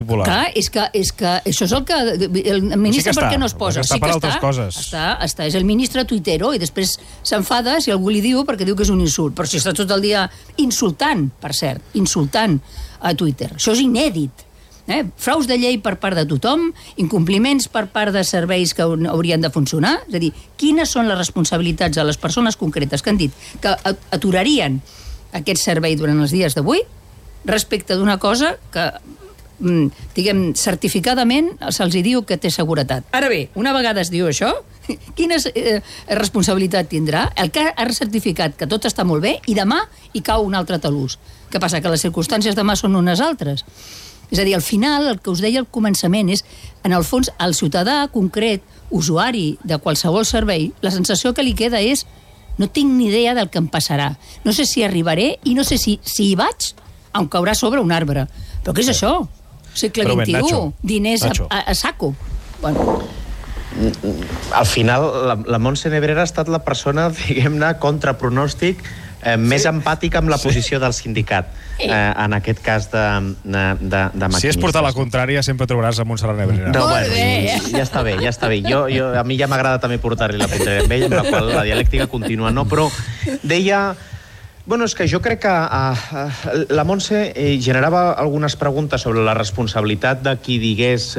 Popular. Clar, és que això és el que... El ministre per què no es posa? Sí que està. Està, és el ministre tuitero, i després s'enfada si algú li diu perquè diu que és un insult. Però si està tot el dia insultant, per cert, insultant a Twitter. Això és inèdit. Fraus de llei per part de tothom, incompliments per part de serveis que haurien de funcionar. És a dir, quines són les responsabilitats de les persones concretes que han dit que aturarien aquest servei durant els dies d'avui respecte d'una cosa que, diguem, certificadament se'ls diu que té seguretat. Ara bé, una vegada es diu això, quina responsabilitat tindrà el que ha certificat que tot està molt bé i demà hi cau un altre talús? Què passa? Que les circumstàncies demà són unes altres? És a dir, al final, el que us deia al començament és, en el fons, al ciutadà concret, usuari de qualsevol servei, la sensació que li queda és no tinc ni idea del que em passarà. No sé si arribaré i no sé si hi vaig, em caurà sobre un arbre. Però què és això? Segle XXI, diners a saco. Bueno. Al final, la Montse Nebrera ha estat la persona, diguem-ne, contra pronòstic, més empàtica amb la posició del sindicat, en aquest cas de maquinistes. Si és portar la contrària, sempre trobaràs a Montserrat Nebrera. No, bueno, ja està bé. A mi ja m'agrada també portar-li la contrària amb ella, amb la qual la dialèctica continua. No, però deia... Bueno, és que jo crec que la Montse generava algunes preguntes sobre la responsabilitat de qui digués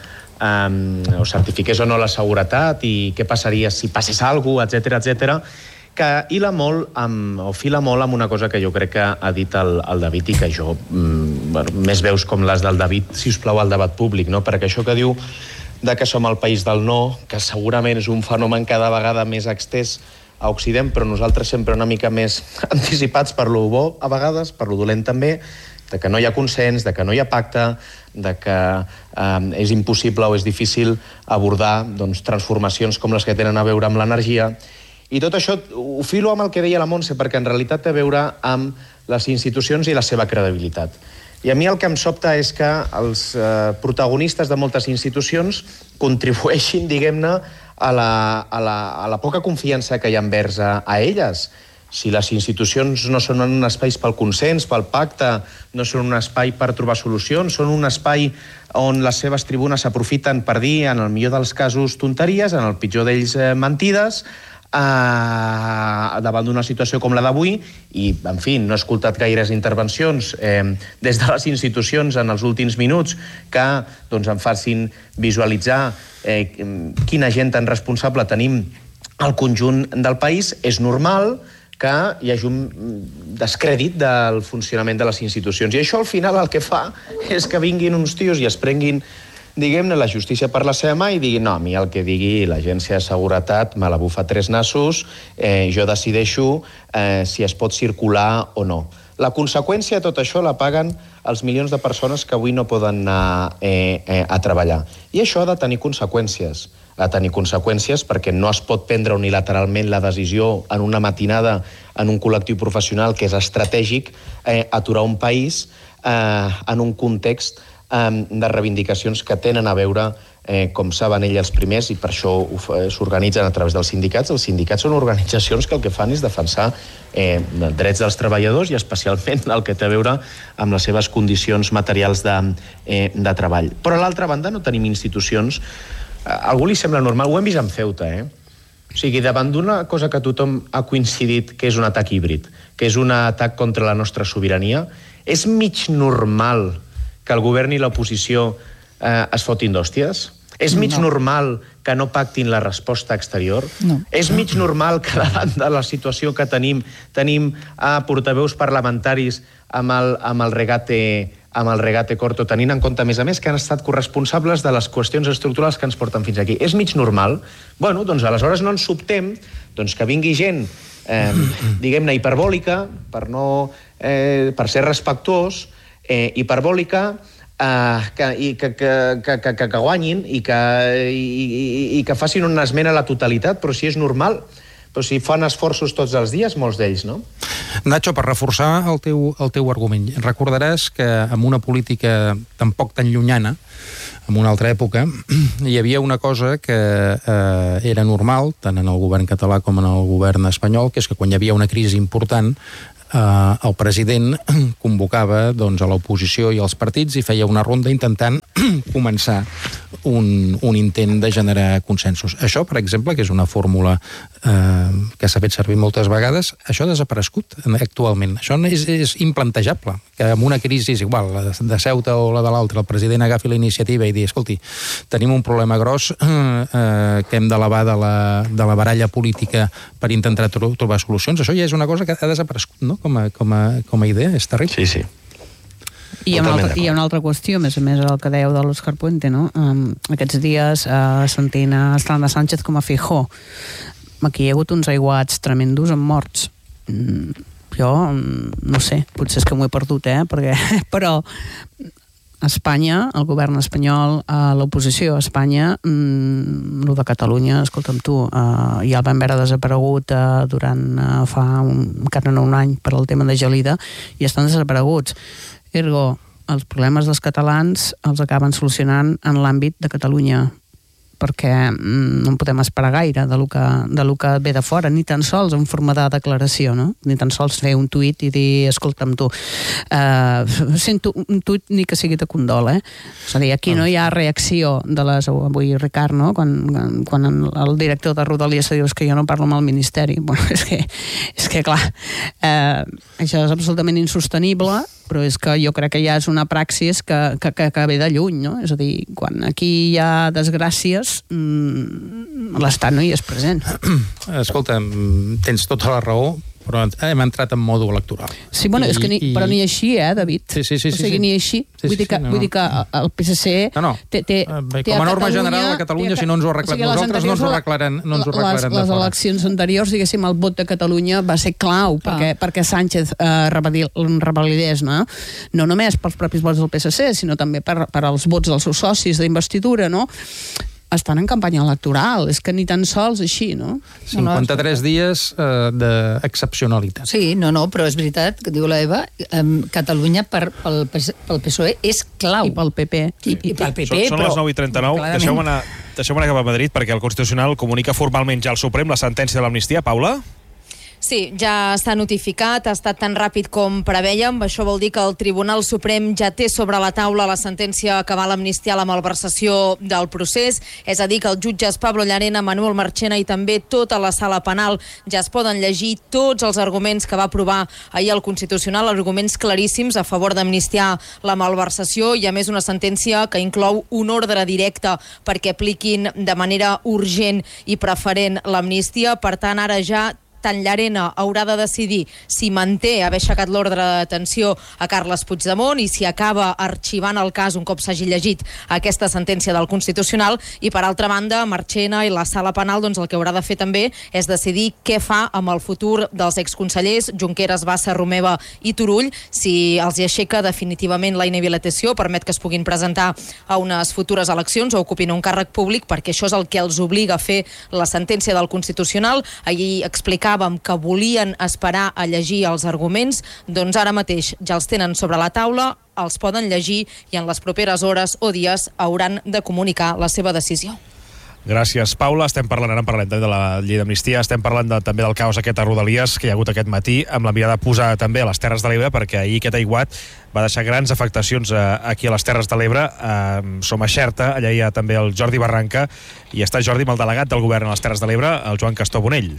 o certifiqués o no la seguretat i què passaria si passés alguna cosa, etcètera, que fila molt amb una cosa que jo crec que ha dit el David i que jo, més veus com les del David, si us plau, al debat públic, no? Perquè això que diu de que som el país del no, que segurament és un fenomen cada vegada més extès a Occident, però nosaltres sempre una mica més anticipats per lo bo, a vegades, per lo dolent també, de que no hi ha consens, de que no hi ha pacte, de que és impossible o és difícil abordar transformacions com les que tenen a veure amb l'energia. I tot això ho filo amb el que deia la Montse, perquè en realitat té a veure amb les institucions i la seva credibilitat. I a mi el que em sobta és que els protagonistes de moltes institucions contribueixin, diguem-ne, a la poca confiança que hi ha envers a elles. Si les institucions no són un espai pel consens, pel pacte, no són un espai per trobar solucions, són un espai on les seves tribunes s'aprofiten per dir, en el millor dels casos, tonteries, en el pitjor d'ells, mentides, davant d'una situació com la d'avui, i, en fi, no he escoltat gaires intervencions des de les institucions en els últims minuts que em facin visualitzar quina gent tan responsable tenim al conjunt del país. És normal que hi hagi un descrèdit del funcionament de les institucions. I això, al final, el que fa és que vinguin uns tios i es prenguin, diguem-ne, la justícia per la seva mà i diguin, no, a mi el que digui l'Agència de Seguretat me la bufa tres nassos, jo decideixo si es pot circular o no. La conseqüència de tot això la paguen els milions de persones que avui no poden anar a treballar. I això ha de tenir conseqüències. Ha de tenir conseqüències perquè no es pot prendre unilateralment la decisió en una matinada en un col·lectiu professional que és estratègic aturar un país en un context de reivindicacions que tenen a veure, com saben ells els primers, i per això s'organitzen a través dels sindicats. Els sindicats són organitzacions que el que fan és defensar drets dels treballadors i especialment el que té a veure amb les seves condicions materials de treball. Però a l'altra banda no tenim institucions. A algú li sembla normal, ho hem vist amb Ceuta, O sigui, davant d'una cosa que tothom ha coincidit que és un atac híbrid, que és un atac contra la nostra sobirania, és mig normal que el govern i l'oposició es fotin d'hòsties? És mig normal que no pactin la resposta exterior? No. És mig normal que davant de la situació que tenim portaveus parlamentaris amb el regate corto, tenint en compte, a més, que han estat corresponsables de les qüestions estructurals que ens porten fins aquí. És mig normal? Bueno, doncs aleshores no ens sobtem que vingui gent, diguem-ne, hiperbòlica, per ser respectuós, hiperbòlica, que guanyin i que facin una esmena a la totalitat, però si és normal, però si fan esforços tots els dies, molts d'ells, no? Nacho, per reforçar el teu argument, recordaràs que en una política tampoc tan llunyana, en una altra època, hi havia una cosa que era normal, tant en el govern català com en el govern espanyol, que és que quan hi havia una crisi important, el president convocava a l'oposició i als partits i feia una ronda intentant començar un intent de generar consensos. Això, per exemple, que és una fórmula que s'ha fet servir moltes vegades, això ha desaparegut actualment. Això és implantejable, que en una crisi igual, la de Ceuta o la de l'altra, el president agafi la iniciativa i digui, escolti, tenim un problema gros que hem d'elevar de la baralla política per intentar trobar solucions. Això ja és una cosa que ha desaparegut, no? Com a idea, és terrible. Sí. I hi ha una altra qüestió, a més el que dèieu de l'Òscar Puente, no? Aquests dies sentint Yolanda Sánchez com a Feijóo. Aquí hi ha hagut uns aiguats tremendos amb morts. Jo, no sé, potser és que m'ho he perdut, però Espanya, el govern espanyol, l'oposició a Espanya, el de Catalunya, escolta'm tu, ja el vam veure desaparegut durant fa encara no un any per al tema de Gelida, i estan desapareguts. Ergo, els problemes dels catalans els acaben solucionant en l'àmbit de Catalunya, perquè no en podem esperar gaire de lo que ve de fora, ni tan sols en forma de declaració, no? Ni tan sols fer un tuit i dir, escolta'm tu, sento un tuit ni que sigui de condol, És a dir, aquí no hi ha reacció de les... Avui Ricard, no? Quan el director de Rodalies diu que jo no parlo amb el Ministeri. Bueno, és que clar, això és absolutament insostenible, però és que jo crec que ja és una praxis que ve de lluny, no? És a dir, quan aquí hi ha desgràcies, l'Estat no hi és present. Escolta, tens tota la raó, però hem entrat en mòdul electoral. Sí, bueno, és que però ni així, David? Sí. O sigui, ni així. Vull dir que el PSC té com a norma general a Catalunya, si no ens ho arreglem nosaltres, no ens ho arreglaran de fora. Les eleccions anteriors, diguéssim, el vot de Catalunya va ser clau perquè Sánchez revalidés, no? No només pels propis vots del PSC, sinó també per als vots dels seus socis d'investidura, no? Estan en campanya electoral, és que ni tan sols així, no? 53 dies d'excepcionalitat. Sí, però és veritat, que diu l'Eva, Catalunya pel PSOE és clau. I pel PP. I pel PP, Són les 9:39. Deixeu-me anar cap a Madrid, perquè el Constitucional comunica formalment ja al Suprem la sentència de l'amnistia. Paula? Sí, ja està notificat, ha estat tan ràpid com prevèiem. Això vol dir que el Tribunal Suprem ja té sobre la taula la sentència que va amnistiar la malversació del procés. És a dir, que els jutges Pablo Llarena, Manuel Marchena i també tota la sala penal ja es poden llegir tots els arguments que va aprovar ahir el Constitucional, arguments claríssims a favor d'amnistiar la malversació, i a més una sentència que inclou un ordre directe perquè apliquin de manera urgent i preferent l'amnistia. Per tant, ara ja tant Llarena haurà de decidir si manté haver aixecat l'ordre de detenció a Carles Puigdemont i si acaba arxivant el cas un cop s'hagi llegit aquesta sentència del Constitucional, i per altra banda Marchena i la sala penal el que haurà de fer també és decidir què fa amb el futur dels exconsellers Junqueras, Bassa, Romeva i Turull, si els hi aixeca definitivament la inhabilitació, permet que es puguin presentar a unes futures eleccions o ocupin un càrrec públic, perquè això és el que els obliga a fer la sentència del Constitucional. Ahir explicàvem que volien esperar a llegir els arguments, doncs ara mateix ja els tenen sobre la taula, els poden llegir i en les properes hores o dies hauran de comunicar la seva decisió. Gràcies, Paula. Ara parlem de la llei d'amnistia, estem parlant també del caos aquest a Rodalies que hi ha hagut aquest matí, amb la mirada posada també a les Terres de l'Ebre, perquè ahir aquest aiguat va deixar grans afectacions aquí a les Terres de l'Ebre. Som a Xerta, allà hi ha també el Jordi Barranca, i està Jordi amb el delegat del govern a les Terres de l'Ebre, el Joan Castor Bonell.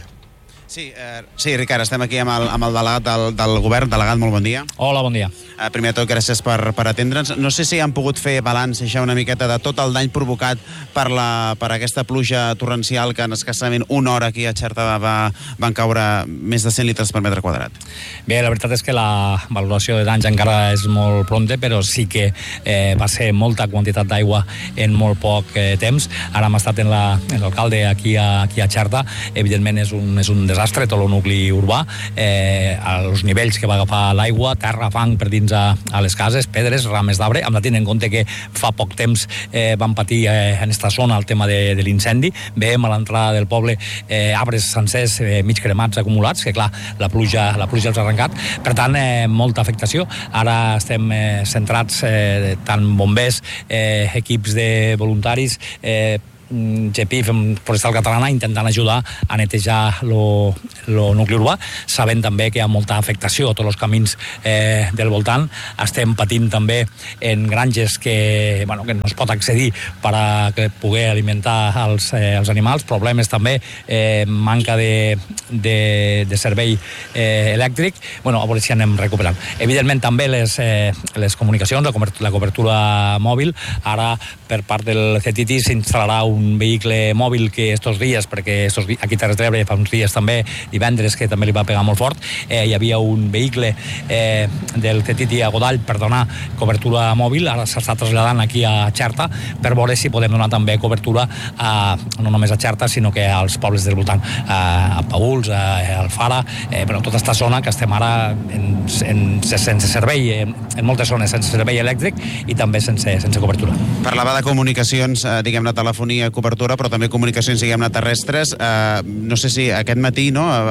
Sí, Ricard, estem aquí amb el delegat del govern. Delegat, molt bon dia. Hola, bon dia. Primer de tot, gràcies per atendre'ns. No sé si han pogut fer balanç ja una miqueta de tot el dany provocat per aquesta pluja torrencial que en escassament una hora aquí a Xerta van caure més de 100 litres per metre quadrat. Bé, la veritat és que la valoració de danys encara és molt pronta, però sí que va ser molta quantitat d'aigua en molt poc temps. Ara hem estat en l'alcalde aquí a Xerta. Evidentment és un desastre tot el nucli urbà, els nivells que va agafar l'aigua, terra, fang per dins a les cases, pedres, rames d'arbre. Hem de tenir en compte que fa poc temps van patir en aquesta zona el tema de l'incendi. Veiem a l'entrada del poble arbres sencers mig cremats acumulats, que clar, la pluja els ha arrencat. Per tant, molta afectació. Ara estem centrats tant bombers, equips de voluntaris, GPIF, Forestal Catalana, intentant ajudar a netejar lo nucli urbà, sabent també que hi ha molta afectació a tots els camins del voltant. Estem patint també en granges que no es pot accedir per a poder alimentar els animals, problemes també, manca de servei elèctric, a veure si anem recuperant. Evidentment també les comunicacions, la cobertura mòbil. Ara per part del CTT s'instal·larà un vehicle mòbil que estos dies, perquè aquí a Terres de l'Ebre fa uns dies també, divendres, que també li va pegar molt fort, hi havia un vehicle del CTT a Godall per donar cobertura mòbil, ara s'està traslladant aquí a Xerta per veure si podem donar també cobertura no només a Xerta, sinó que als pobles del voltant, a Paüls, a Alfara, però tota aquesta zona que estem ara sense servei, en moltes zones sense servei elèctric i també sense cobertura. Parlava de comunicacions, diguem-ne, telefonia, cobertura, però també comunicacions, diguem-ne, terrestres. No sé si aquest matí,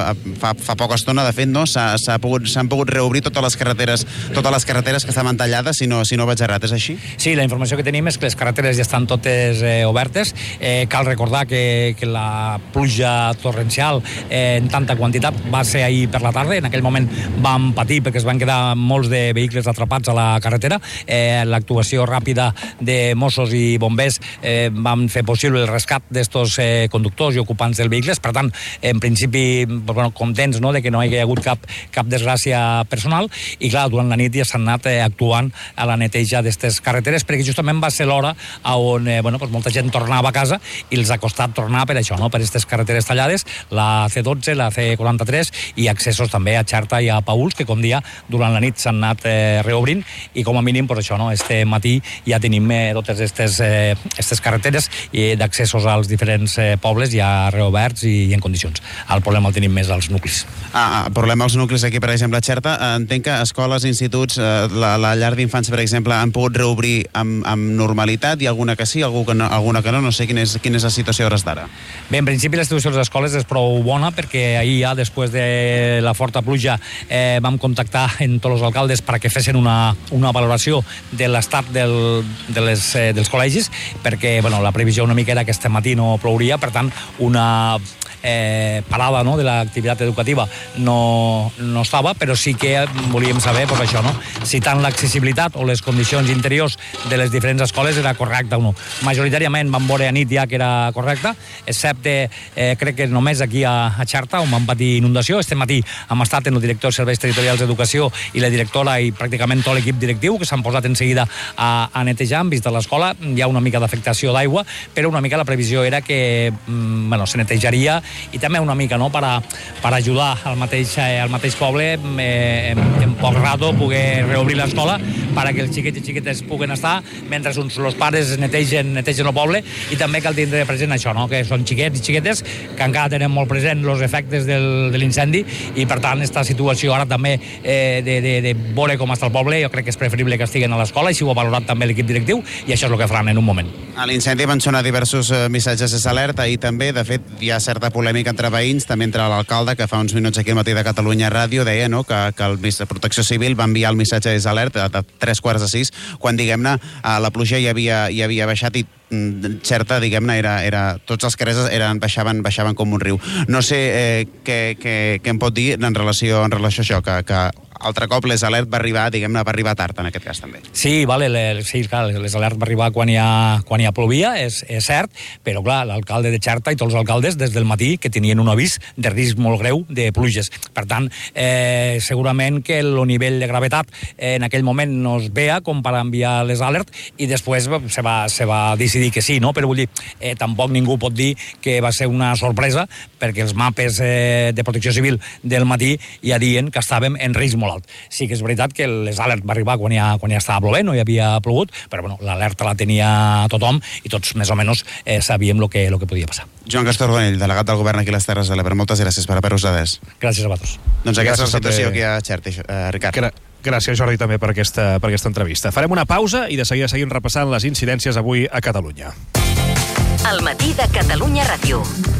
fa poca estona, de fet, s'han pogut reobrir totes les carreteres que estaven tallades, si no vaig errat, és així? Sí, la informació que tenim és que les carreteres ja estan totes obertes. Cal recordar que la pluja torrencial en tanta quantitat va ser ahir per la tarda. En aquell moment vam patir perquè es van quedar molts de vehicles atrapats a la carretera. L'actuació ràpida de Mossos i bombers van fer possible el rescat d'estos conductors i ocupants dels vehicles. Per tant, en principi, contents de que no hi hagi hagut cap desgràcia personal, i clar, durant la nit ja s'han anat actuant a la neteja d'aquestes carreteres, perquè justament va ser l'hora on molta gent tornava a casa i els ha costat tornar per això, per aquestes carreteres tallades, la C12, la C43 i accessos també a Xerta i a Paüls, que com dia durant la nit s'han anat reobrint, i com a mínim este matí ja tenim totes aquestes carreteres d'accessos als diferents pobles ja reoberts i en condicions. El problema el tenim més als nuclis. El problema als nuclis aquí, per exemple, a Xerta. Entenc que escoles, instituts, la llar d'infants, per exemple, han pogut reobrir amb normalitat, i alguna que sí, alguna que no. No sé quina és la situació hores d'ara. Bé, en principi la situació de les escoles és prou bona, perquè ahir ja, després de la forta pluja, vam contactar amb tots els alcaldes perquè fessin una valoració de l'estat dels col·legis, perquè la previsió una mica era que este matí no plouria, per tant, una parada de l'activitat educativa no estava, però sí que volíem saber si tant l'accessibilitat o les condicions interiors de les diferents escoles era correcta o no. Majoritàriament vam veure a nit ja que era correcta, excepte crec que només aquí a Xerta, on vam patir inundació. Este matí hem estat en el director de Serveis Territorials d'Educació i la directora i pràcticament tot l'equip directiu, que s'han posat en seguida a netejar. Han vist l'escola, hi ha una mica d'afectació d'aigua, però una mica la previsió era que se netejaria, i també una mica per ajudar al mateix poble en poc rato poder reobrir l'escola perquè els xiquets i xiquetes puguen estar mentre els pares netegen el poble. I també cal tindre present això, que són xiquets i xiquetes que encara tenen molt present els efectes de l'incendi, i per tant aquesta situació ara també de veure com està el poble, jo crec que és preferible que estiguen a l'escola, i si ho ha valorat també l'equip directiu, i això és el que faran en un moment. A l'incendi van sonar diversos missatges d'alerta, i també, de fet, hi ha certa polèmica entre veïns, també entre l'alcalde, que fa uns minuts aquí al matí de Catalunya Ràdio deia que el ministre de Protecció Civil va enviar el missatge d'alerta de 3:45, quan, diguem-ne, la pluja ja havia baixat, i Xerta, diguem-ne, tots els carrers baixaven com un riu. No sé què em pot dir en relació a això, que altre cop les alert va arribar tard en aquest cas també. Sí, les alert va arribar quan ja plovia, és cert, però clar, l'alcalde de Xerta i tots els alcaldes des del matí que tenien un avís de risc molt greu de pluges. Per tant, segurament que el nivell de gravetat en aquell moment no es veia com per enviar les alert, i després se va decidir que sí, però vull dir, tampoc ningú pot dir que va ser una sorpresa, perquè els mapes de Protecció Civil del matí ja diuen que estàvem en risc molt alt. Sí que és veritat que les alert va arribar quan ja estava plovent, no hi havia plogut, però l'alerta la tenia tothom i tots més o menys sabíem el que podia passar. Joan Castor Donell, delegat del govern aquí a les Terres de l'Ebre, moltes gràcies per haver-nos dades. Gràcies a vosaltres. Doncs aquesta és la situació aquí a Xerta, Ricard. Gràcies, Jordi, també per aquesta entrevista. Farem una pausa i de seguida seguim repassant les incidències avui a Catalunya. Al matí de Catalunya Ràdio.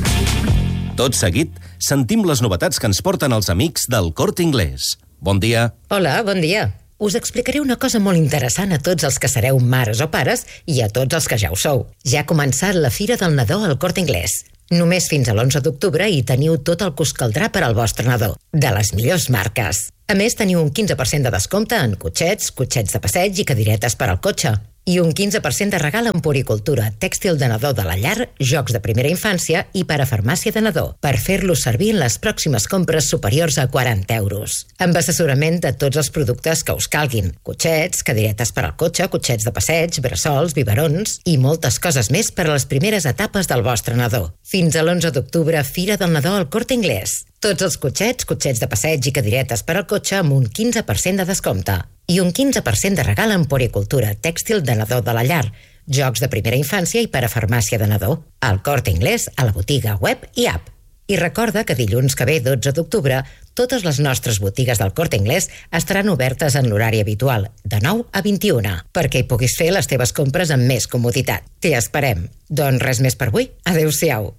Tot seguit, sentim les novetats que ens porten els amics del Corte Inglés. Bon dia. Hola, bon dia. Us explicaré una cosa molt interessant a tots els que sereu mares o pares i a tots els que ja ho sou. Ja ha començat la Fira del Nadó al Corte Inglés. Només fins a l'11 d'octubre hi teniu tot el que us caldrà per al vostre nadó, de les millors marques. A més, teniu un 15% de descompte en cotxets de passeig i cadiretes per al cotxe. I un 15% de regal en puricultura, tèxtil de nadó de la llar, jocs de primera infància i parafarmàcia de nadó, per fer-los servir en les pròximes compres superiors a 40 euros. Amb assessorament de tots els productes que us calguin. Cotxets, cadiretes per al cotxe, cotxets de passeig, bressols, biberons i moltes coses més per a les primeres etapes del vostre nadó. Fins a l'11 d'octubre, Fira del Nadó al Corte Inglés. Tots els cotxets de passeig i cadiretes per al cotxe amb un 15% de descompte. I un 15% de regal en poricultura, tèxtil de nadó de la llar, jocs de primera infància i parafarmàcia de nadó. Al Corte Inglés, a la botiga web i app. I recorda que dilluns que ve, 12 d'octubre, totes les nostres botigues del Corte Inglés estaran obertes en l'horari habitual, de 9 a 21, perquè hi puguis fer les teves compres amb més comoditat. T'hi esperem. Doncs res més per avui. Adéu-siau.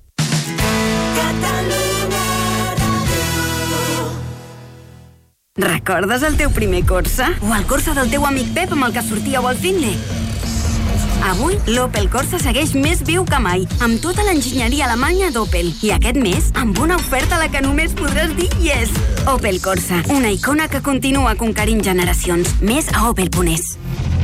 Recordes el teu primer Corsa? O el Corsa del teu amic Pep amb el que sortíeu al Finley? Avui, l'Opel Corsa segueix més viu que mai, amb tota l'enginyeria alemanya d'Opel. I aquest mes, amb una oferta a la que només podràs dir yes! Opel Corsa, una icona que continua conquerint generacions. Més a opel.es.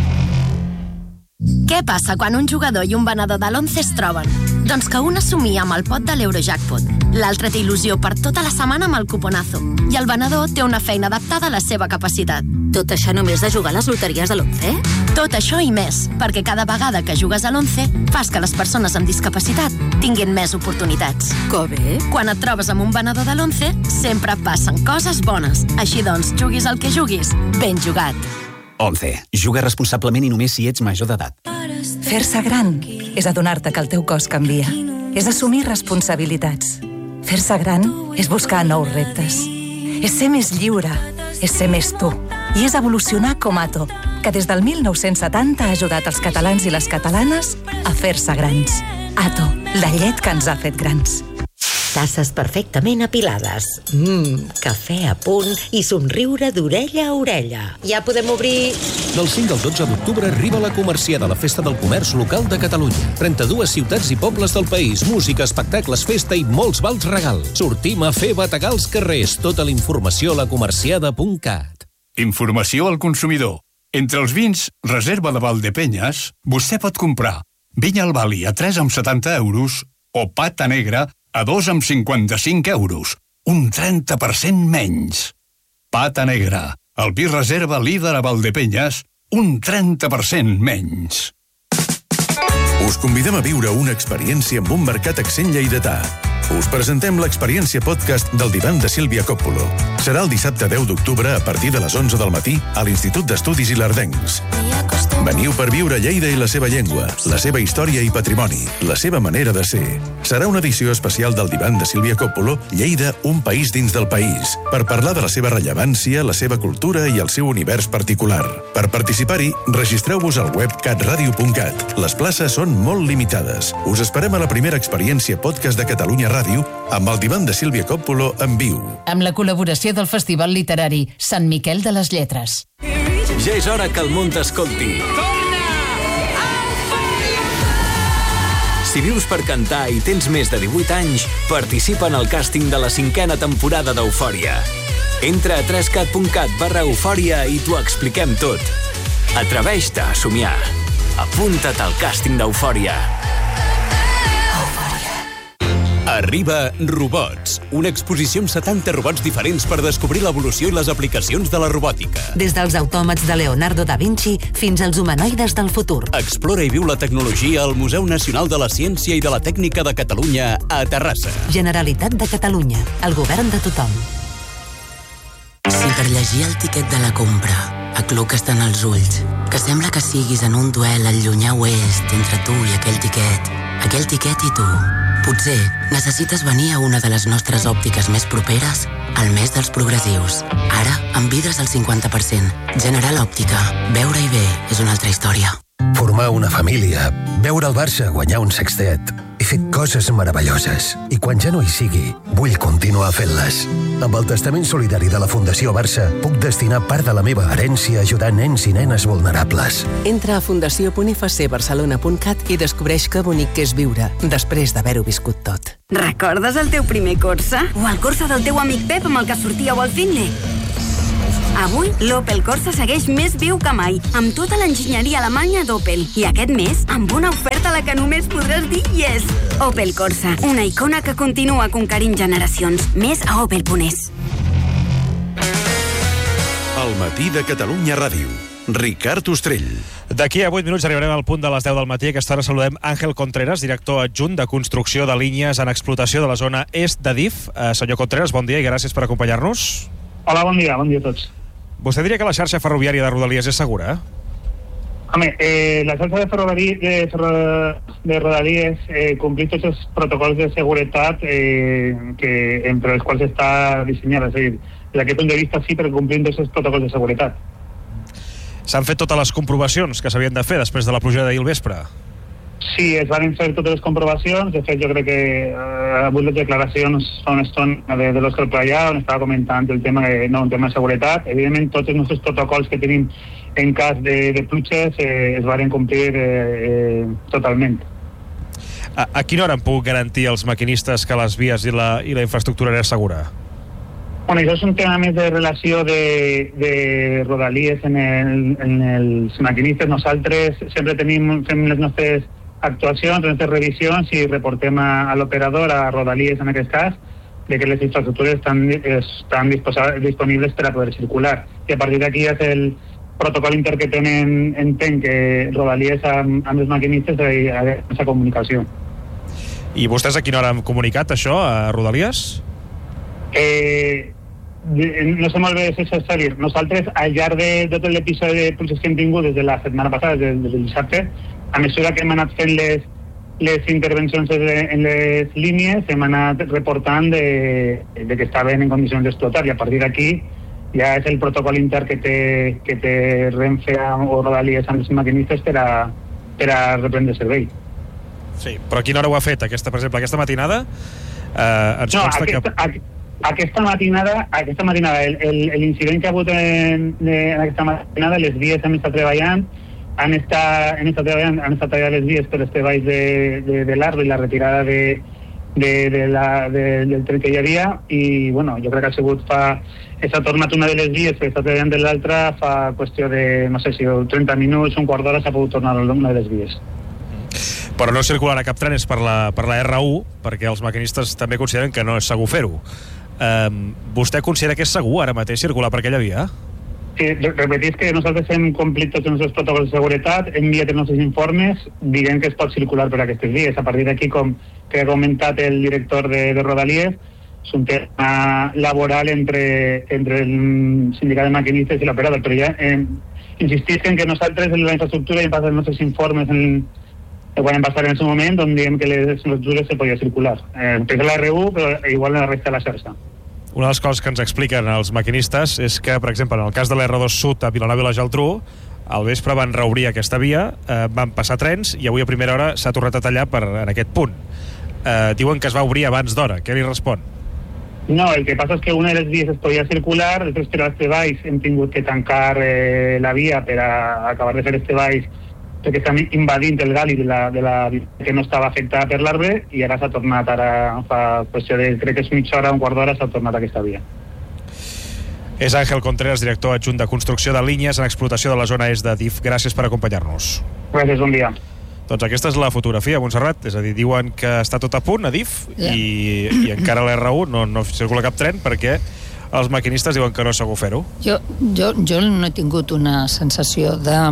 Què passa quan un jugador i un venedor de l'11 es troben? Doncs que un assumia amb el pot de l'Eurojackpot, l'altre té il·lusió per tota la setmana amb el cuponazo, i el venedor té una feina adaptada a la seva capacitat. Tot això només de jugar a les loteries de l'11? Tot això i més, perquè cada vegada que jugues a l'11 fas que les persones amb discapacitat tinguin més oportunitats. Que bé! Quan et trobes amb un venedor de l'11, sempre passen coses bones. Així doncs, juguis el que juguis, ben jugat. 11. Juga responsablement i només si ets major d'edat. Fer-se gran és adonar-te que el teu cos canvia. És assumir responsabilitats. Fer-se gran és buscar nous reptes. És ser més lliure. És ser més tu. I és evolucionar com Ato, que des del 1970 ha ajudat els catalans i les catalanes a fer-se grans. Ato, la llet que ens ha fet grans. Tasses perfectament apilades. Cafè a punt i somriure d'orella a orella. Ja podem obrir... Del 5 al 12 d'octubre arriba la Comerciada, la festa del comerç local de Catalunya. 32 ciutats i pobles del país, música, espectacles, festa i molts vals regal. Sortim a fer bategar als carrers. Tota la informació a lacomerciada.cat. Informació al consumidor. Entre els vins Reserva de Valdepenyes, vostè pot comprar Vinya al Bali a 3,70 euros o Pata Negra a 2,55 euros. Un 30% menys. Pata Negra, el vi reserva líder a Valdepenyes, un 30% menys. Us convidem a viure una experiència amb un mercat accent lleidatà. Us presentem l'experiència podcast del divan de Sílvia Coppolo. Serà el dissabte 10 d'octubre a partir de les 11 del matí a l'Institut d'Estudis Ilerdencs. Veniu per viure Lleida i la seva llengua, la seva història i patrimoni, la seva manera de ser. Serà una edició especial del divan de Sílvia Coppolo, Lleida, un país dins del país, per parlar de la seva rellevància, la seva cultura i el seu univers particular. Per participar-hi, registreu-vos al web catradio.cat. Les places són molt limitades. Us esperem a la primera experiència podcast de Catalunya Ràdio amb el divan de Sílvia Coppolo en viu. Amb la col·laboració del Festival Literari Sant Miquel de les Lletres. Ja és hora que el món t'escolti. Si vius per cantar i tens més de 18 anys, participa en el càsting de la 5a temporada d'Eufòria. Entra a 3cat.cat/eufòria i t'ho expliquem tot. Atreveix-te a somiar. Apunta't al càsting d'Eufòria. Arriba Robots, una exposició amb 70 robots diferents per descobrir l'evolució i les aplicacions de la robòtica. Des dels autòmats de Leonardo da Vinci fins als humanoides del futur. Explora i viu la tecnologia al Museu Nacional de la Ciència i de la Tècnica de Catalunya a Terrassa. Generalitat de Catalunya, el govern de tothom. Si per llegir el tiquet de la compra acluques tant els ulls, que sembla que siguis en un duel al llunyà oest entre tu i aquell tiquet i tu. Potser necessites venir a una de les nostres òptiques més properes al mes dels progressius. Ara, amb vidres al 50%. General Òptica. Veure i bé és una altra història. Formar una família, veure el Barça guanyar un sextet. He fet coses meravelloses. I quan ja no hi sigui, vull continuar fent-les. Amb el testament solidari de la Fundació Barça puc destinar part de la meva herència a ajudar nens i nenes vulnerables. Entra a fundació.ifcbarcelona.cat i descobreix que bonic que és viure després d'haver-ho viscut tot. Recordes el teu primer Corsa? O el Corsa del teu amic Pep amb el que sortíeu al Finley? Avui, l'Opel Corsa segueix més viu que mai, amb tota l'enginyeria alemanya d'Opel. I aquest mes, amb una oferta a la que només podràs dir yes! Opel Corsa, una icona que continua conquerint generacions. Més a opel.es. El matí de Catalunya Ràdio. Ricard Ostrell. D'aquí a 8 minuts arribarem al punt de les 10 del matí. A aquesta hora saludem Àngel Contreras, director adjunt de construcció de línies en explotació de la zona est de DIF. Senyor Contreras, bon dia i gràcies per acompanyar-nos. Hola, bon dia a tots. Vostè diria que la xarxa ferroviària de Rodalies és segura? Home, la xarxa de Rodalies compleix tots els protocols de seguretat entre els quals està dissenyada. És a dir, des d'aquest punt de vista sí, però complint tots els protocols de seguretat. S'han fet totes les comprovacions que s'havien de fer després de la pluja d'ahir al vespre? Sí, es van fer totes les comprovacions. De fet, jo crec que avui les declaracions fa una estona de l'Òscar Playà, on estava comentant el tema un tema de seguretat. Evidentment, tots els nostres protocols que tenim en cas de pluges es van complir totalment. A quina hora han pogut garantir els maquinistes que les vies i la infraestructura era segura? Bueno, això és un tema més de relació de Rodalies en els maquinistes. Nosaltres sempre fem les nostres actuacions, les nostres revisions i reportem a l'operador, a Rodalies en aquest cas, de que les infraestructures estan disponibles per a poder circular. I a partir d'aquí és el protocol inter que tenen, entenc, que Rodalies amb els maquinistes d'aquesta comunicació. I vostès a quina hora han comunicat això a Rodalies? No sé molt bé si és dir. Nosaltres, al llarg de tot l'episodi de pluges que hem tingut des de la setmana passada, des del dissabte, a mesura que hem anat fent les intervencions en les línies, hem anat reportant de que estaven en condicions d'explotar, i a partir d'aquí ja és el protocol intern que té Renfe o Rodalies amb els maquinistes per a reprendre servei. Sí, però a quina hora ho ha fet, per exemple, aquesta matinada? Aquesta matinada, l'incident que ha hagut en aquesta matinada, les vies hem estat treballant, han estat treballant les vies per els treballs de l'arbre i la retirada del tren que hi havia, i bueno, jo crec que s'ha tornat una de les vies que està treballant de l'altra fa qüestió de, no sé si 30 minuts, un quart d'hora s'ha pogut tornar a una de les vies. Però no circularà cap tren és per la R1, perquè els maquinistes també consideren que no és segur fer-ho. Vostè considera que és segur ara mateix circular per aquella via? Sí, repetís que nosaltres hem complit tots els nostres protocols de seguretat, hem enviat els nostres informes, dient que es pot circular per aquestes vies. A partir d'aquí, com que ha comentat el director de Rodalies, és un tema laboral entre el sindicat de maquinistes i l'operador, però ja insistís en que nosaltres en la infraestructura hem passat els nostres informes que van passar en aquest moment, on diem que les infraestructures se podia circular. Per la R1, però igual en la resta de la xarxa. Una de les coses que ens expliquen els maquinistes és que, per exemple, en el cas de l'R2 Sud a Vilanova i la Geltrú, al vespre van reobrir aquesta via, van passar trens i avui a primera hora s'ha tornat a tallar en aquest punt. Diuen que es va obrir abans d'hora. Què li respon? No, el que passa és que una de les vies es podia circular, després per als treballs hem tingut que tancar la via per a acabar de fer els treballs perquè estan invadint el gali de la que no estava afectada per l'arbre, i ara s'ha tornat, fa qüestió de, crec que és mitja hora, un quart d'hora, s'ha tornat aquesta via. És Àngel Contreras, director adjunt de construcció de línies en explotació de la zona est de DIF. Gràcies per acompanyar-nos. Gràcies, bon dia. Doncs aquesta és la fotografia, Montserrat, és a dir, diuen que està tot a punt a DIF i encara l'R1 no circula cap tren perquè els maquinistes diuen que no és segur fer-ho. Jo no he tingut una sensació de...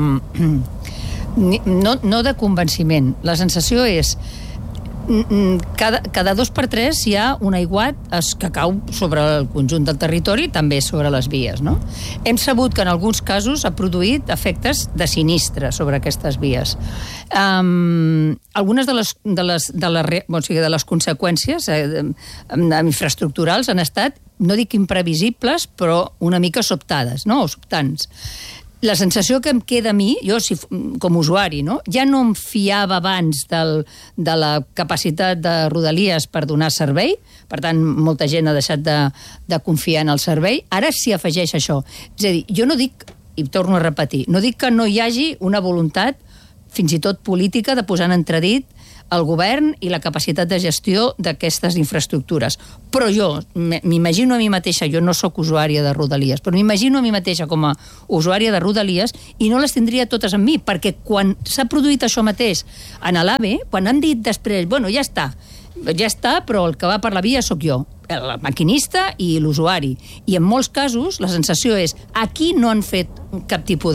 No de convenciment. La sensació és cada 2 per 3 hi ha un aiguat que cau sobre el conjunt del territori, també sobre les vies, no? Hem sabut que en alguns casos ha produït efectes de sinistre sobre aquestes vies. Algunes de les conseqüències infraestructurals han estat, no dic imprevisibles, però una mica sobtades, no? O sobtants. la sensació que em queda a mi, jo com a usuari, no? Ja no em fiava abans de la capacitat de Rodalies per donar servei, per tant, molta gent ha deixat de confiar en el servei, ara s'hi afegeix això. És a dir, jo no dic, i torno a repetir, no dic que no hi hagi una voluntat, fins i tot política, de posar en entredit el govern i la capacitat de gestió d'aquestes infraestructures. Però jo m'imagino a mi mateixa, jo no sóc usuària de Rodalies, però m'imagino a mi mateixa com a usuària de Rodalies i no les tindria totes amb mi, perquè quan s'ha produït això mateix en l'AVE, quan han dit després, bueno, ja està, però el que va per la via sóc jo, el maquinista i l'usuari. I en molts casos la sensació és, aquí no han fet cap tipus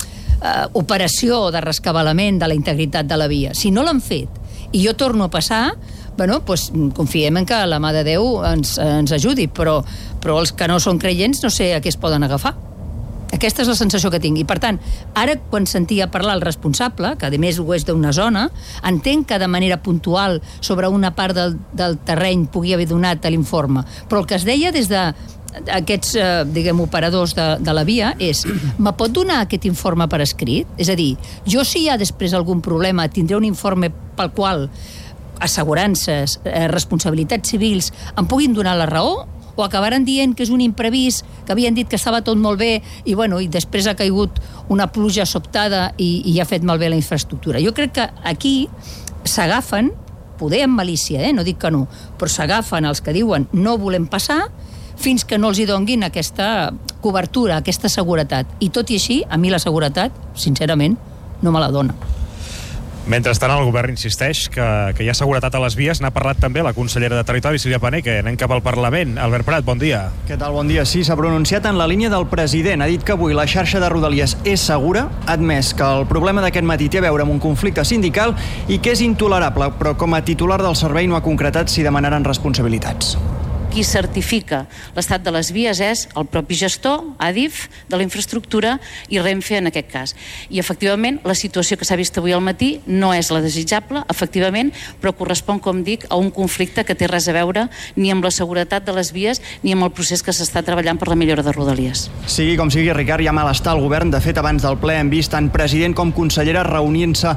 d'operació de rescabalament de la integritat de la via. Si no l'han fet, i jo torno a passar, bueno, doncs confiem en que la mà de Déu ens ajudi, però els que no són creients no sé a què es poden agafar. Aquesta és la sensació que tinc. I, per tant, ara, quan sentia parlar el responsable, que a més ho és d'una zona, entenc que de manera puntual sobre una part del terreny pugui haver donat l'informe. Però el que es deia des d'aquests, diguem, operadors de la via és, me pot donar aquest informe per escrit? És a dir, jo si hi ha després algun problema tindré un informe pel qual assegurances, responsabilitats civils em puguin donar la raó? O acabaran dient que és un imprevist, que havien dit que estava tot molt bé i després ha caigut una pluja sobtada i ha fet malbé la infraestructura. Jo crec que aquí s'agafen, poder amb malícia, no dic que no, però s'agafen els que diuen no volem passar fins que no els hi donguin aquesta cobertura, aquesta seguretat. I tot i així, a mi la seguretat, sincerament, no me la dona. Mentrestant, el govern insisteix que hi ha seguretat a les vies. N'ha parlat també la consellera de Territori, Sílvia Paneque. Anem cap al Parlament. Albert Prat, bon dia. Què tal? Bon dia. Sí, s'ha pronunciat en la línia del president. Ha dit que avui la xarxa de Rodalies és segura, ha admès que el problema d'aquest matí té a veure amb un conflicte sindical i que és intolerable, però com a titular del servei no ha concretat si demanaran responsabilitats. Qui certifica l'estat de les vies és el propi gestor, Adif, de la infraestructura i Renfe en aquest cas. I efectivament la situació que s'ha vist avui al matí no és la desitjable, efectivament, però correspon, com dic, a un conflicte que té res a veure ni amb la seguretat de les vies ni amb el procés que s'està treballant per la millora de Rodalies. Sigui com sigui, Ricard, hi ha malestar al govern. De fet, abans del ple hem vist tant president com consellera reunint-se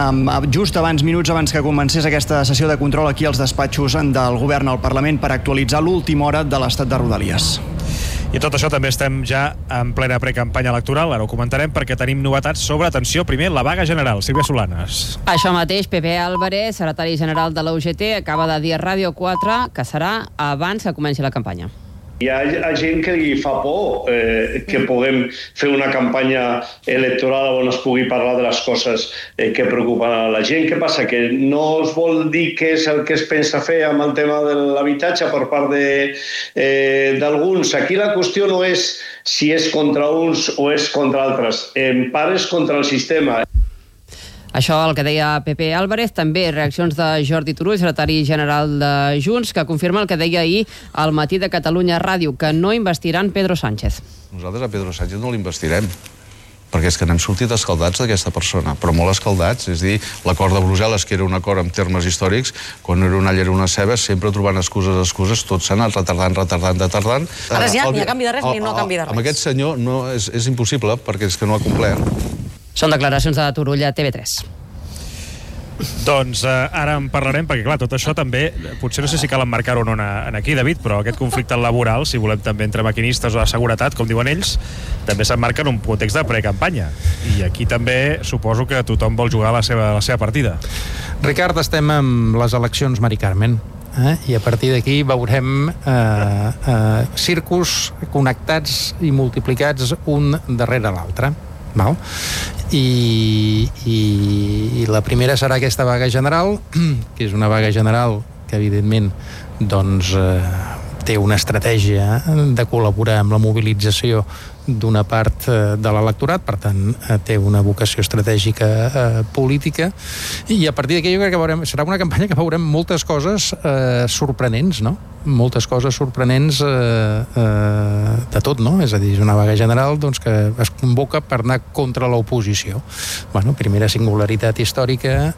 just minuts abans que comencés aquesta sessió de control aquí als despatxos del govern al Parlament per actualitzar l'última hora de l'estat de Rodalies. I tot això també estem ja en plena precampanya electoral, ara ho comentarem perquè tenim novetats sobre, atenció, primer, la vaga general. Sílvia Solanes. Això mateix, Pepe Álvarez, secretari general de la UGT, acaba de dir a Ràdio 4 que serà abans que comenci la campanya. Hi ha gent que li fa por que puguem fer una campanya electoral on es pugui parlar de les coses que preocupen a la gent. Què passa? Que no es vol dir què és el que es pensa fer amb el tema de l'habitatge per part d'alguns. Aquí la qüestió no és si és contra uns o és contra altres. En part és contra el sistema. Això el que deia Pepe Álvarez, també reaccions de Jordi Turull, secretari general de Junts, que confirma el que deia ahir al Matí de Catalunya Ràdio, que no investiran Pedro Sánchez. Nosaltres a Pedro Sánchez no l'investirem, perquè és que n'hem sortit escaldats d'aquesta persona, però molt escaldats, és a dir, l'acord de Brussel·les, que era un acord en termes històrics, quan era una all era una ceba, sempre trobant excuses, tot s'ha anat retardant. Ara ja ni a canvi de res ni no a canvi de res. Amb aquest senyor no, és impossible, perquè és que no ha complert. Són declaracions de Turull a TV3. Doncs ara en parlarem, perquè clar, tot això també, potser no sé si cal emmarcar-ho o no aquí, David, però aquest conflicte laboral, si volem també entre maquinistes o de seguretat, com diuen ells, també s'emmarca en un context de precampanya. I aquí també suposo que tothom vol jugar la seva partida. Ricard, estem amb les eleccions Mari Carmen. I a partir d'aquí veurem circos connectats i multiplicats un darrere l'altre. I la primera serà aquesta vaga general, que és una vaga general que evidentment doncs té una estratègia de col·laborar amb la mobilització d'una part de l'electorat, per tant té una vocació estratègica política, i a partir d'aquí jo crec que serà una campanya que veurem moltes coses sorprenents, no? Moltes coses sorprenents de tot, no? És a dir, és una vaga general doncs, que es convoca per anar contra l'oposició. Bueno, primera singularitat històrica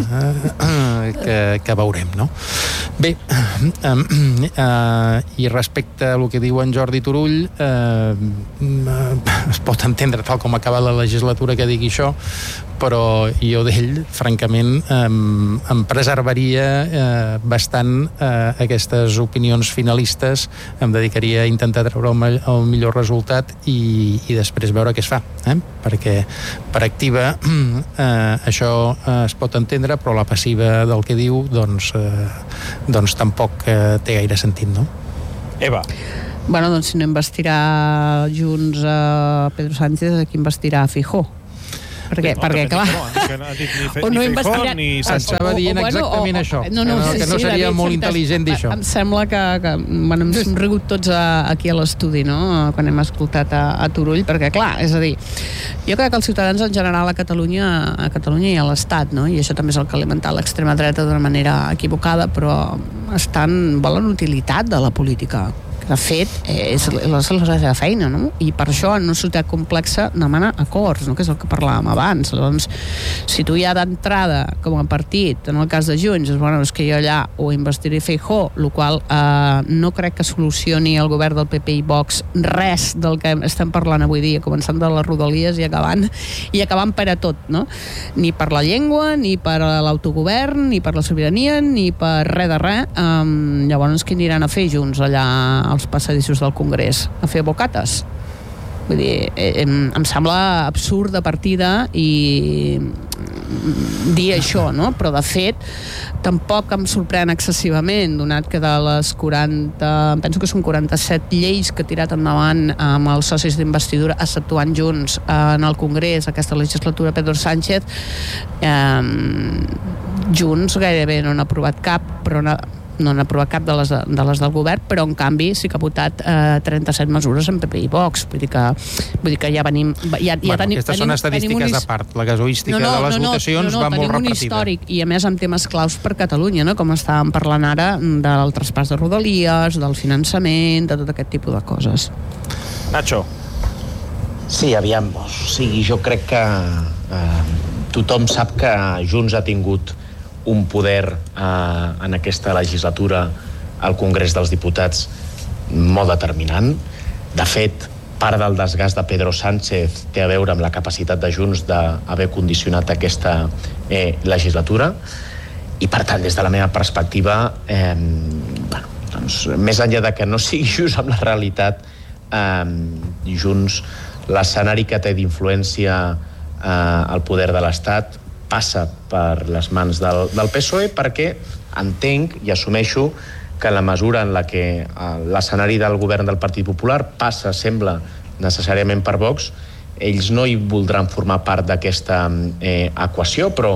que veurem, no? Bé, i respecte a el que diu en Jordi Turull, es pot entendre tal com acaba la legislatura que digui això, però jo d'ell, francament, em preservaria bastant aquestes opinions finalistes, em dedicaria a intentar treure el millor resultat i després veure què es fa, perquè per activa això es pot entendre, però la passiva del que diu doncs tampoc té gaire sentit, no? Eva. Bueno, doncs si no investirà Junts a Pedro Sánchez, a qui investirà a Feijóo? Perquè clar... O no investirà... ni Sánchez. Estava dient exactament això. Que no seria molt intel·ligent dir això. Em sembla que hem rigut tots aquí a l'estudi, no?, quan hem escoltat a Turull, perquè clar, és a dir, jo crec que els ciutadans en general a Catalunya i a l'Estat, no?, i això també és el que ha alimentat l'extrema dreta d'una manera equivocada, però volen utilitat de la política. De fet, és la seva feina, no? I per això en una societat complexa demana acords, no?, que és el que parlàvem abans. Llavors, si tu ja d'entrada, com a partit, en el cas de Junts, és que jo allà ho investiré Feijóo, el qual no crec que solucioni el govern del PP i Vox res del que estem parlant avui dia, començant de les Rodalies i acabant per a tot, no? Ni per la llengua, ni per l'autogovern, ni per la sobirania, ni per res de res. Llavors, què aniran a fer Junts allà als passadissos del Congrés? A fer bocates? Vull dir, em sembla absurd de partida i dir això, no? Però de fet tampoc em sorprèn excessivament, donat que de les 40, penso que són 47 lleis que ha tirat endavant amb els socis d'investidura, exceptuant Junts en el Congrés aquesta legislatura Pedro Sánchez, Junts gairebé no n'ha aprovat cap, però no n'ha aprovat cap de les del govern, però en canvi sí que ha votat 37 mesures en PP i Vox. Vull dir que ja venim... Aquestes són estadístiques a part. La casuística de les votacions va molt repetida. Tenim un històric, i a més amb temes claus per Catalunya, no?, com estàvem parlant ara del traspàs de Rodalies, del finançament, de tot aquest tipus de coses. Nacho. Sí, aviam, jo crec que tothom sap que Junts ha tingut un poder en aquesta legislatura al Congrés dels Diputats molt determinant. De fet, part del desgast de Pedro Sánchez té a veure amb la capacitat de Junts d'haver condicionat aquesta legislatura, i per tant, des de la meva perspectiva, més enllà de que no sigui just amb la realitat, Junts, l'escenari que té d'influència al poder de l'Estat passa per les mans del PSOE, perquè entenc i assumeixo que en la mesura en la que l'escenari del govern del Partit Popular passa, sembla, necessàriament per Vox, ells no hi voldran formar part d'aquesta equació, però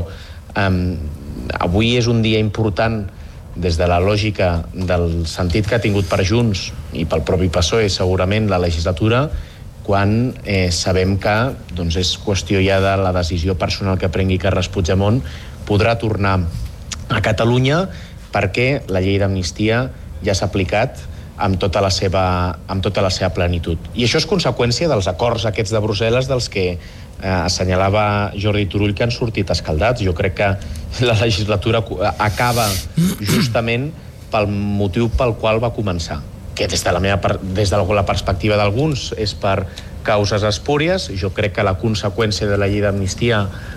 avui és un dia important des de la lògica del sentit que ha tingut per Junts i pel propi PSOE segurament la legislatura, quan sabem que és qüestió ja de la decisió personal que prengui Carles Puigdemont, podrà tornar a Catalunya perquè la llei d'amnistia ja s'ha aplicat amb tota la seva plenitud. I això és conseqüència dels acords aquests de Brussel·les dels que assenyalava Jordi Turull, que han sortit escaldats. Jo crec que la legislatura acaba justament pel motiu pel qual va començar, que des de la perspectiva d'alguns és per causes espúries. Jo crec que la conseqüència de la llei d'amnistia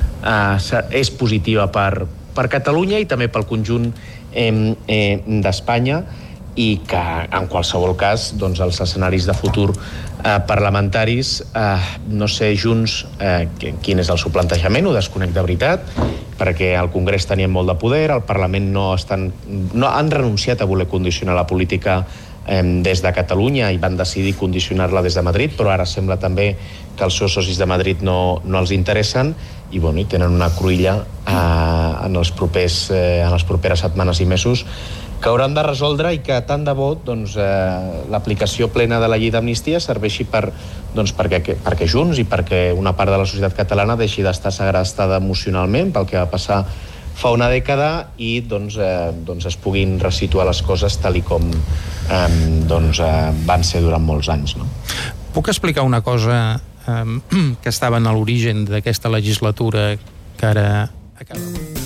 és positiva per Catalunya i també pel conjunt d'Espanya, i que en qualsevol cas els escenaris de futur parlamentaris, no sé Junts quin és el seu plantejament, ho desconec de veritat, perquè al Congrés tenien molt de poder, al Parlament no han renunciat a voler condicionar la política des de Catalunya i van decidir condicionar-la des de Madrid, però ara sembla també que els seus socis de Madrid no els interessen i tenen una cruïlla en les properes setmanes i mesos que hauran de resoldre, i que tant de bo l'aplicació plena de la llei d'amnistia serveixi perquè Junts i perquè una part de la societat catalana deixi d'estar segrestada emocionalment pel que va passar fa una dècada i es puguin resituar les coses tal i com van ser durant molts anys, no? Puc explicar una cosa que estava en l'origen d'aquesta legislatura que ara acaba?